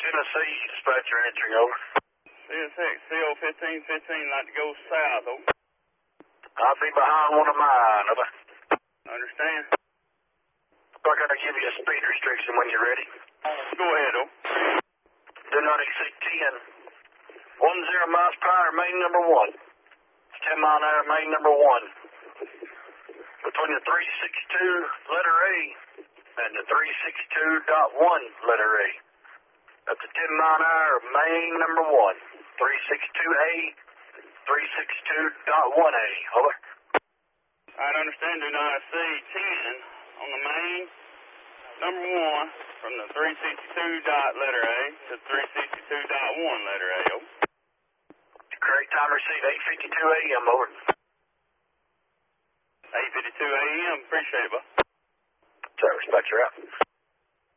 Tennessee, dispatcher answering, over. CSX, CO1515, like to go south, over. I'll be behind one of mine, over. Understand? I gotta give you a speed restriction when you're ready. Go ahead, over. Do not exceed 10. 10 miles per hour, main number 1. 10 mile an hour, main number 1. Between the 362 letter A and the 362.1 letter A. Up to 10 mile an hour, main number 1. 362A, 362.1A. Over. I understand. Do not exceed 10 on the main number 1 from the 362 dot letter A to 362.1 letter A. Over. Correct time received, 8:52 a.m. Over. 8:52 a.m. Appreciate it, bud. Service, dispatcher out.